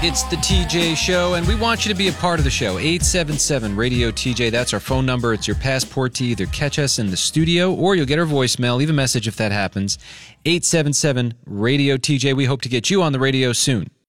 It's the TJ Show, and we want you to be a part of the show. 877-RADIO-TJ, that's our phone number. It's your passport to either catch us in the studio or you'll get our voicemail. Leave a message if that happens. 877-RADIO-TJ. We hope to get you on the radio soon.